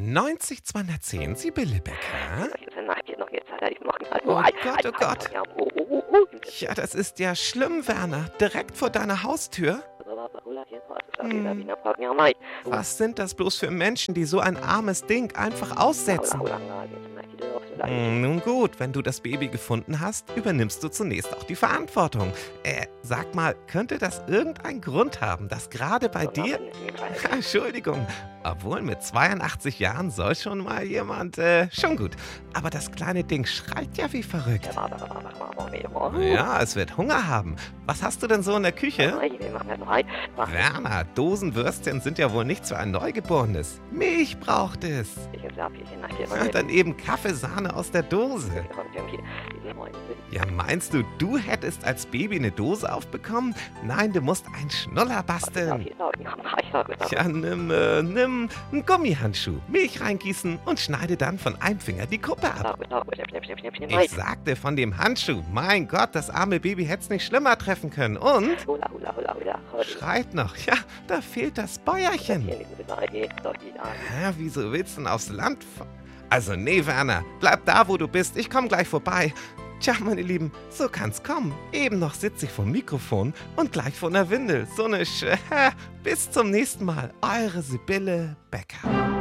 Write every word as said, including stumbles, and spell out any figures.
neunzig zweihundertzehn, Sibylle Becker. Oh Gott, oh Gott. Ja, das ist ja schlimm, Werner. Direkt vor deiner Haustür? Hm. Was sind das bloß für Menschen, die so ein armes Ding einfach aussetzen? Hm, nun gut, wenn du das Baby gefunden hast, übernimmst du zunächst auch die Verantwortung. Äh, sag mal, könnte das irgendeinen Grund haben, dass gerade bei dir... Entschuldigung, obwohl mit zweiundachtzig Jahren soll schon mal jemand... Äh, schon gut, aber das kleine Ding schreit ja wie verrückt. Ja, es wird Hunger haben. Was hast du denn so in der Küche? Werner, Dosenwürstchen sind ja wohl nichts für ein Neugeborenes. Milch braucht es. Ja, dann eben Kaffeesahne aus der Dose. Ja, meinst du, du hättest als Baby eine Dose aufbekommen? Nein, du musst einen Schnuller basteln. Ja, nimm, äh, nimm einen Gummihandschuh, Milch reingießen und schneide dann von einem Finger die Kuppe ab. Ich sagte von dem Handschuh, mein Gott, das arme Baby hätte es nicht schlimmer treffen können. Und? Schreit noch, ja, da fehlt das Bäuerchen. Hä, wieso willst du denn aufs Land fahren? Also nee, Werner, bleib da, wo du bist, ich komm gleich vorbei. Tja, meine Lieben, so kann's kommen. Eben noch sitze ich vom Mikrofon und gleich vor der Windel. So eine Sch... Bis zum nächsten Mal. Eure Sibylle Becker.